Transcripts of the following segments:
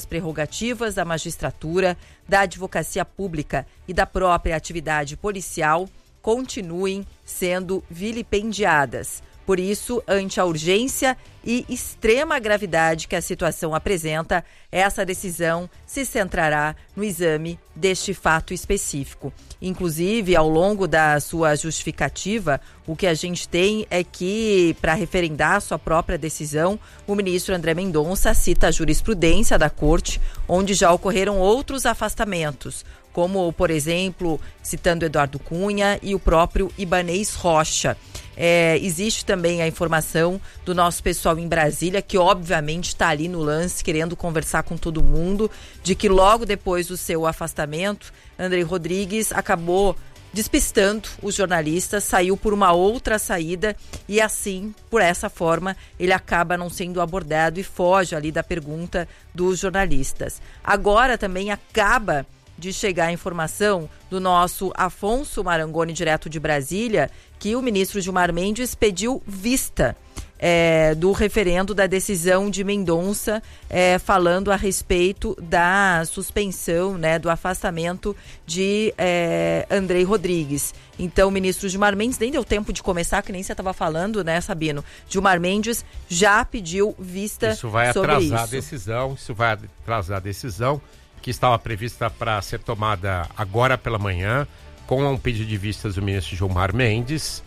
prerrogativas da magistratura, da advocacia pública e da própria atividade policial continuem sendo vilipendiadas. Por isso, ante a urgência e extrema gravidade que a situação apresenta, essa decisão se centrará no exame deste fato específico. Inclusive, ao longo da sua justificativa, o que a gente tem é que, para referendar a sua própria decisão, o ministro André Mendonça cita a jurisprudência da Corte, onde já ocorreram outros afastamentos, como, por exemplo, citando Eduardo Cunha e o próprio Ibanez Rocha. Existe também a informação do nosso pessoal em Brasília, que obviamente está ali no lance, querendo conversar com todo mundo, de que logo depois do seu afastamento, Andrei Rodrigues acabou despistando os jornalistas, saiu por uma outra saída e assim, por essa forma, ele acaba não sendo abordado e foge ali da pergunta dos jornalistas. Agora também acaba de chegar a informação do nosso Afonso Marangoni, direto de Brasília, que o ministro Gilmar Mendes pediu vista do referendo da decisão de Mendonça, falando a respeito da suspensão, do afastamento de Andrei Rodrigues. Então, o ministro Gilmar Mendes nem deu tempo de começar, que nem você estava falando, Sabino? Gilmar Mendes já pediu vista sobre isso. Isso vai atrasar a decisão que estava prevista para ser tomada agora pela manhã, com um pedido de vistas do ministro Gilmar Mendes.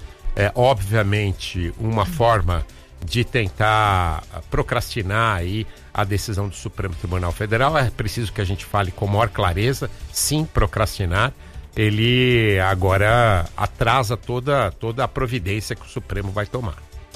Obviamente, uma forma de tentar procrastinar aí a decisão do Supremo Tribunal Federal. É preciso que a gente fale com maior clareza, sim, procrastinar. Ele agora atrasa toda a providência que o Supremo vai tomar.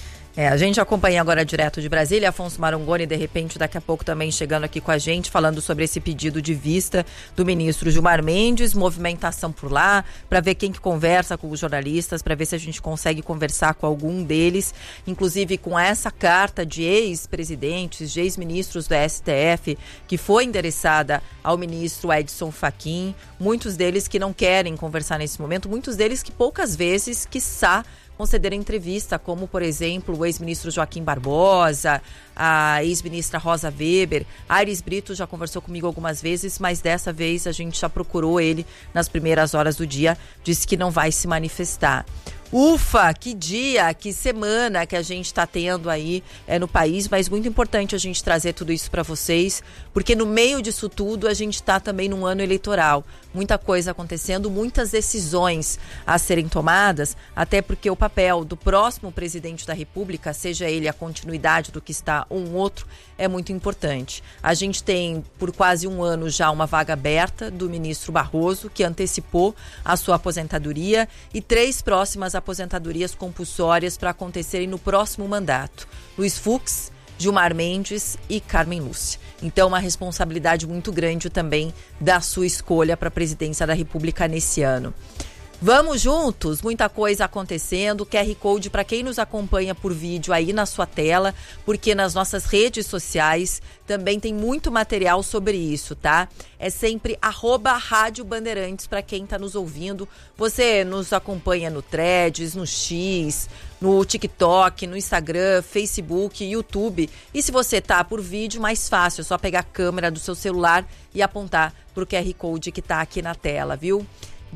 A gente acompanha agora direto de Brasília, Afonso Marangoni, de repente, daqui a pouco também chegando aqui com a gente, falando sobre esse pedido de vista do ministro Gilmar Mendes, movimentação por lá, para ver quem que conversa com os jornalistas, para ver se a gente consegue conversar com algum deles, inclusive com essa carta de ex-presidentes, de ex-ministros do STF, que foi endereçada ao ministro Edson Fachin, muitos deles que não querem conversar nesse momento, muitos deles que poucas vezes, quiçá, conceder entrevista, como, por exemplo, o ex-ministro Joaquim Barbosa, a ex-ministra Rosa Weber. Aires Brito já conversou comigo algumas vezes, mas dessa vez a gente já procurou ele nas primeiras horas do dia, disse que não vai se manifestar. Ufa, que dia, que semana que a gente está tendo aí no país, mas muito importante a gente trazer tudo isso para vocês, porque no meio disso tudo a gente está também num ano eleitoral, muita coisa acontecendo, muitas decisões a serem tomadas, até porque o papel do próximo presidente da República, seja ele a continuidade do que está ou um outro, é muito importante. A gente tem por quase um ano já uma vaga aberta do ministro Barroso, que antecipou a sua aposentadoria, e 3 próximas aposentadorias compulsórias para acontecerem no próximo mandato: Luiz Fux, Gilmar Mendes e Carmen Lúcia. Então, uma responsabilidade muito grande também da sua escolha para a presidência da República nesse ano. Vamos juntos, muita coisa acontecendo, QR Code para quem nos acompanha por vídeo aí na sua tela, porque nas nossas redes sociais também tem muito material sobre isso, tá? É sempre @Rádio Bandeirantes para quem está nos ouvindo. Você nos acompanha no Threads, no X, no TikTok, no Instagram, Facebook, YouTube. E se você tá por vídeo, mais fácil, é só pegar a câmera do seu celular e apontar para o QR Code que tá aqui na tela, viu?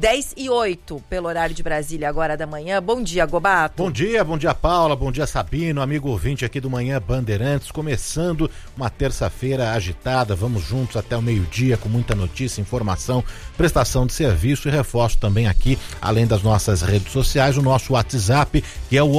10:08 pelo horário de Brasília, agora da manhã. Bom dia, Gobato. Bom dia, Paula, bom dia, Sabino, amigo ouvinte aqui do Manhã Bandeirantes, começando uma terça-feira agitada. Vamos juntos até o meio-dia com muita notícia, informação, prestação de serviço, e reforço também aqui, além das nossas redes sociais, o nosso WhatsApp, que é o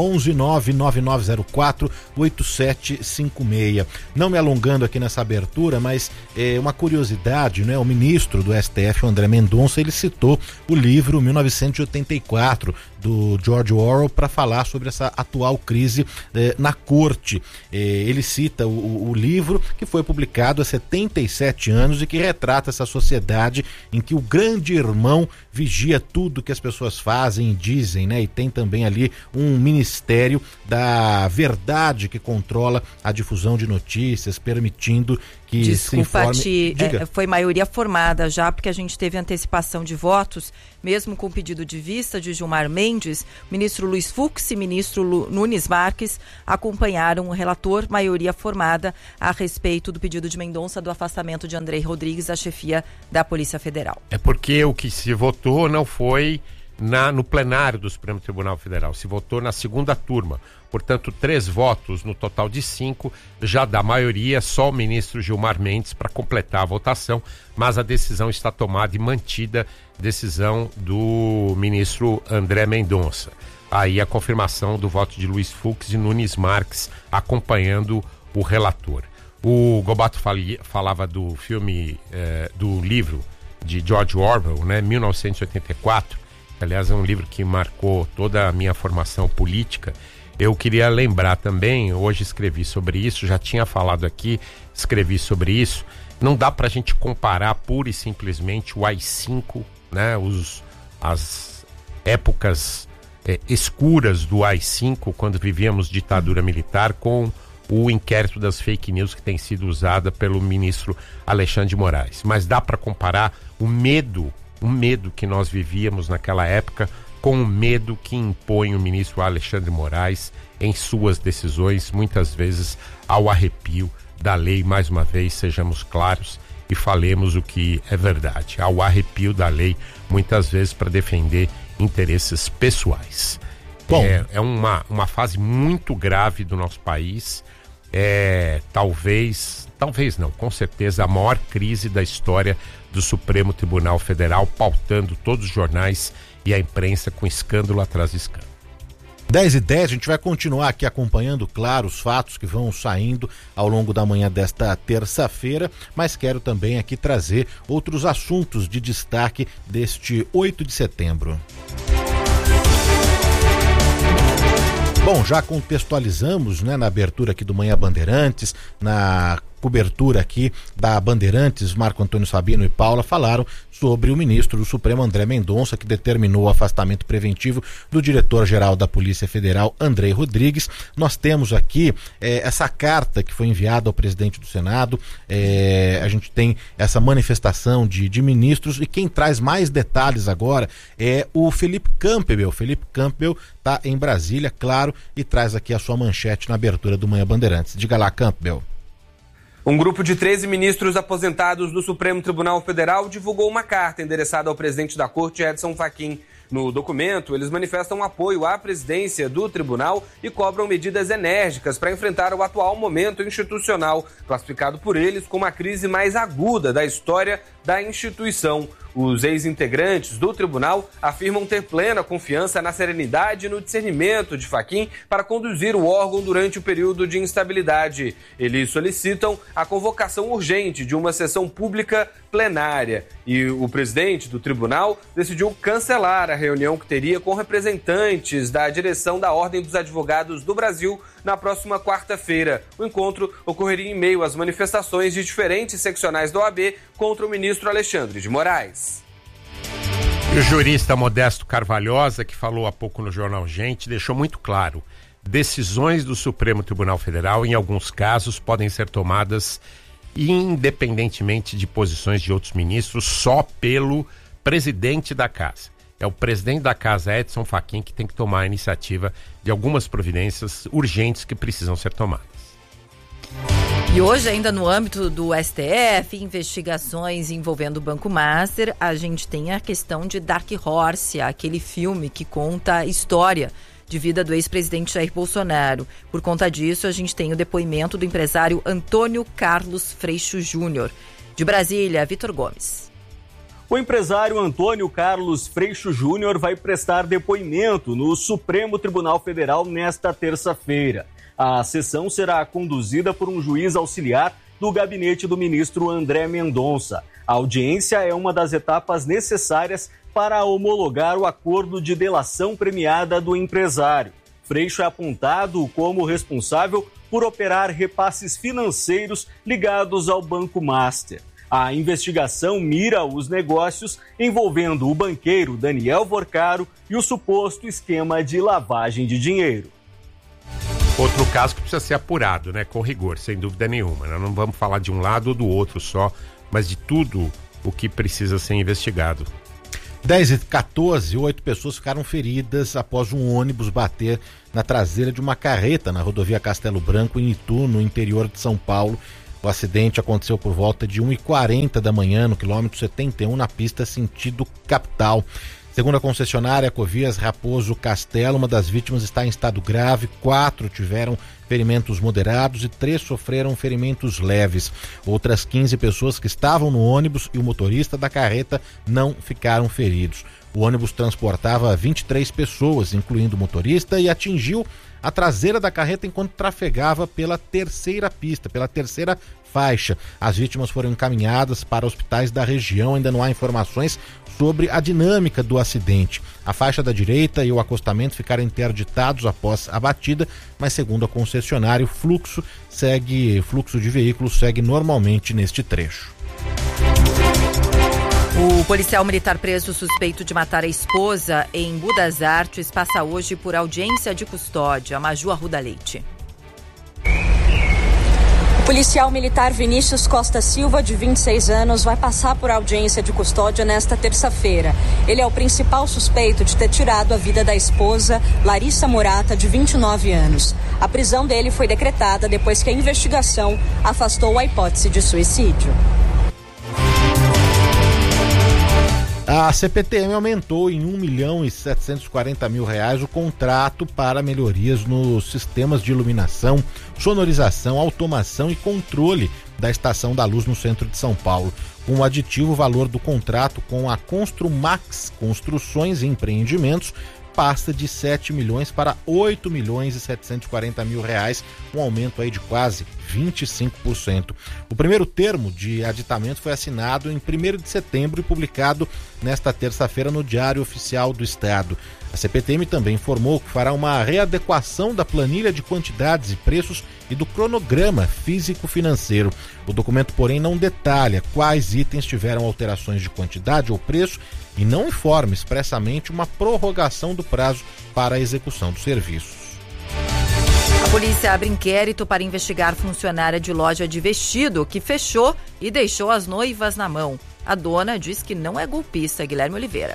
11999048756. Não me alongando aqui nessa abertura, mas uma curiosidade, né? O ministro do STF, André Mendonça, ele citou o livro 1984 do George Orwell para falar sobre essa atual crise na corte. Ele cita o livro, que foi publicado há 77 anos e que retrata essa sociedade em que o grande irmão vigia tudo que as pessoas fazem e dizem, né? E tem também ali um ministério da verdade que controla a difusão de notícias, permitindo que se informe... foi maioria formada já, porque a gente teve antecipação de votos, mesmo com o pedido de vista de Gilmar Mendes. Mendes, ministro Luiz Fux e ministro Nunes Marques acompanharam o relator, maioria formada, a respeito do pedido de Mendonça do afastamento de André Rodrigues da chefia da Polícia Federal. É porque o que se votou não foi no plenário do Supremo Tribunal Federal, se votou na segunda turma. Portanto, 3 votos no total de 5 já dá maioria, só o ministro Gilmar Mendes para completar a votação, mas a decisão está tomada e mantida, decisão do ministro André Mendonça. Aí a confirmação do voto de Luiz Fux e Nunes Marques acompanhando o relator. O Gobato falava do filme, do livro de George Orwell, né, 1984, que aliás é um livro que marcou toda a minha formação política. Eu queria lembrar também, hoje escrevi sobre isso, já tinha falado aqui, escrevi sobre isso, não dá pra gente comparar pura e simplesmente o AI-5, né, as épocas escuras do AI-5, quando vivíamos ditadura militar, com o inquérito das fake news que tem sido usada pelo ministro Alexandre de Moraes. Mas dá para comparar o medo que nós vivíamos naquela época com o medo que impõe o ministro Alexandre de Moraes em suas decisões, muitas vezes ao arrepio da lei. Mais uma vez, sejamos claros e falemos o que é verdade, ao arrepio da lei, muitas vezes para defender interesses pessoais. Bom, é uma fase muito grave do nosso país, talvez não, com certeza a maior crise da história do Supremo Tribunal Federal, pautando todos os jornais e a imprensa com escândalo atrás de escândalo. 10h10, a gente vai continuar aqui acompanhando, claro, os fatos que vão saindo ao longo da manhã desta terça-feira, mas quero também aqui trazer outros assuntos de destaque deste 8 de setembro. Bom, já contextualizamos, né, na abertura aqui do Manhã Bandeirantes, na cobertura aqui da Bandeirantes, Marco Antônio Sabino e Paula falaram sobre o ministro do Supremo, André Mendonça, que determinou o afastamento preventivo do diretor-geral da Polícia Federal, André Rodrigues. Nós temos aqui essa carta que foi enviada ao presidente do Senado, a gente tem essa manifestação de ministros, e quem traz mais detalhes agora é o Felipe Campbell. Felipe Campbell está em Brasília, claro, e traz aqui a sua manchete na abertura do Manhã Bandeirantes. Diga lá, Campbell. Um grupo de 13 ministros aposentados do Supremo Tribunal Federal divulgou uma carta endereçada ao presidente da Corte, Edson Fachin. No documento, eles manifestam apoio à presidência do tribunal e cobram medidas enérgicas para enfrentar o atual momento institucional, classificado por eles como a crise mais aguda da história da instituição. Os ex-integrantes do tribunal afirmam ter plena confiança na serenidade e no discernimento de Fachin para conduzir o órgão durante o período de instabilidade. Eles solicitam a convocação urgente de uma sessão pública plenária. E o presidente do tribunal decidiu cancelar a reunião que teria com representantes da direção da Ordem dos Advogados do Brasil na próxima quarta-feira. O encontro ocorreria em meio às manifestações de diferentes seccionais da OAB contra o ministro Alexandre de Moraes. E o jurista Modesto Carvalhosa, que falou há pouco no Jornal Gente, deixou muito claro: decisões do Supremo Tribunal Federal, em alguns casos, podem ser tomadas independentemente de posições de outros ministros, só pelo presidente da casa. É o presidente da casa, Edson Fachin, que tem que tomar a iniciativa de algumas providências urgentes que precisam ser tomadas. E hoje, ainda no âmbito do STF, investigações envolvendo o Banco Master, a gente tem a questão de Dark Horse, aquele filme que conta a história de vida do ex-presidente Jair Bolsonaro. Por conta disso, a gente tem o depoimento do empresário Antônio Carlos Freixo Júnior. De Brasília, Vitor Gomes. O empresário Antônio Carlos Freixo Júnior vai prestar depoimento no Supremo Tribunal Federal nesta terça-feira. A sessão será conduzida por um juiz auxiliar do gabinete do ministro André Mendonça. A audiência é uma das etapas necessárias para homologar o acordo de delação premiada do empresário. Freixo é apontado como responsável por operar repasses financeiros ligados ao Banco Master. A investigação mira os negócios envolvendo o banqueiro Daniel Vorcaro e o suposto esquema de lavagem de dinheiro. Outro caso que precisa ser apurado, né? Com rigor, sem dúvida nenhuma. Nós não vamos falar de um lado ou do outro só, mas de tudo o que precisa ser investigado. 10h14, 8 pessoas ficaram feridas após um ônibus bater na traseira de uma carreta na rodovia Castelo Branco, em Itu, no interior de São Paulo. O acidente aconteceu por volta de 1h40 da manhã, no quilômetro 71, na pista sentido capital. Segundo a concessionária Ecovias Raposo Castelo, uma das vítimas está em estado grave, 4 tiveram ferimentos moderados e 3 sofreram ferimentos leves. Outras 15 pessoas que estavam no ônibus e o motorista da carreta não ficaram feridos. O ônibus transportava 23 pessoas, incluindo o motorista, e atingiu a traseira da carreta enquanto trafegava pela terceira pista, pela terceira faixa. As vítimas foram encaminhadas para hospitais da região. Ainda não há informações sobre a dinâmica do acidente. A faixa da direita e o acostamento ficaram interditados após a batida, mas segundo a concessionária, o fluxo de veículos segue normalmente neste trecho. O policial militar preso suspeito de matar a esposa em Budas Artes passa hoje por audiência de custódia. Maju Arruda Leite. O policial militar Vinícius Costa Silva, de 26 anos, vai passar por audiência de custódia nesta terça-feira. Ele é o principal suspeito de ter tirado a vida da esposa, Larissa Murata, de 29 anos. A prisão dele foi decretada depois que a investigação afastou a hipótese de suicídio. A CPTM aumentou em R$1.740.000 o contrato para melhorias nos sistemas de iluminação, sonorização, automação e controle da Estação da Luz no centro de São Paulo. Com o aditivo, o valor do contrato com a Construmax Construções e Empreendimentos passa de 7 milhões para R$8.740.000, um aumento aí de quase 25%. O primeiro termo de aditamento foi assinado em 1º de setembro e publicado nesta terça-feira no Diário Oficial do Estado. A CPTM também informou que fará uma readequação da planilha de quantidades e preços e do cronograma físico-financeiro. O documento, porém, não detalha quais itens tiveram alterações de quantidade ou preço e não informa expressamente uma prorrogação do prazo para a execução dos serviços. A polícia abre inquérito para investigar funcionária de loja de vestido que fechou e deixou as noivas na mão. A dona diz que não é golpista. Guilherme Oliveira.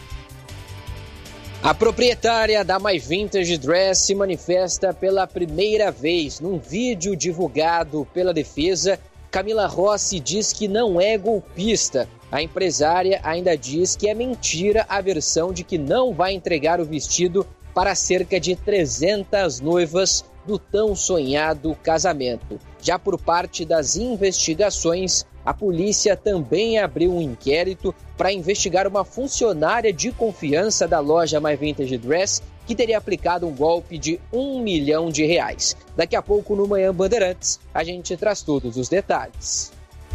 A proprietária da My Vintage Dress se manifesta pela primeira vez num vídeo divulgado pela defesa. Camila Rossi diz que não é golpista. A empresária ainda diz que é mentira a versão de que não vai entregar o vestido para cerca de 300 noivas do tão sonhado casamento. Já por parte das investigações, a polícia também abriu um inquérito para investigar uma funcionária de confiança da loja My Vintage Dress que teria aplicado um golpe de R$1 milhão. Daqui a pouco, no Manhã Bandeirantes, a gente traz todos os detalhes.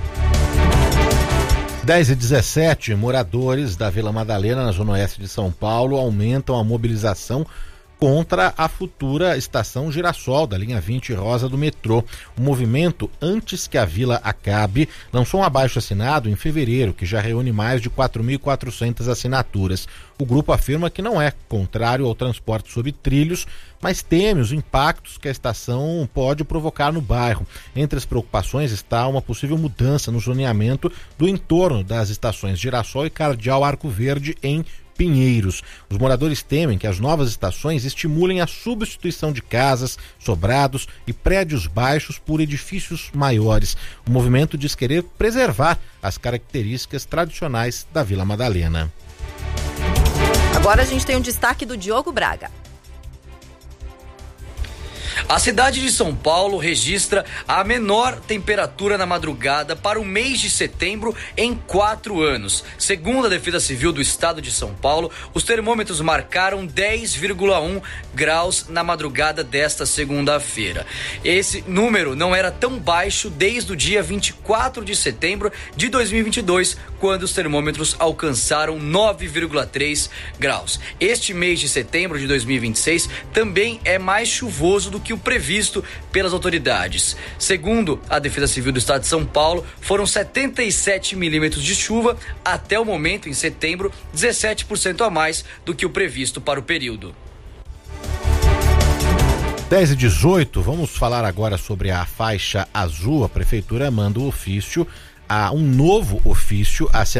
10h17, moradores da Vila Madalena, na zona oeste de São Paulo, aumentam a mobilização contra a futura estação Girassol da linha 20 rosa do metrô. O movimento, antes que a vila acabe, lançou um abaixo-assinado em fevereiro, que já reúne mais de 4.400 assinaturas. O grupo afirma que não é contrário ao transporte sob trilhos, mas teme os impactos que a estação pode provocar no bairro. Entre as preocupações está uma possível mudança no zoneamento do entorno das estações Girassol e Cardeal Arco Verde em Pinheiros. Os moradores temem que as novas estações estimulem a substituição de casas, sobrados e prédios baixos por edifícios maiores. O movimento diz querer preservar as características tradicionais da Vila Madalena. Agora a gente tem um destaque do Diogo Braga. A cidade de São Paulo registra a menor temperatura na madrugada para o mês de setembro em 4 anos. Segundo a Defesa Civil do Estado de São Paulo, os termômetros marcaram 10,1 graus na madrugada desta segunda-feira. Esse número não era tão baixo desde o dia 24 de setembro de 2022, quando os termômetros alcançaram 9,3 graus. Este mês de setembro de 2026 também é mais chuvoso do que o previsto pelas autoridades. Segundo a Defesa Civil do Estado de São Paulo, foram 77 milímetros de chuva até o momento, em setembro, 17% a mais do que o previsto para o período. 10h18, vamos falar agora sobre a faixa azul. A Prefeitura manda um novo ofício a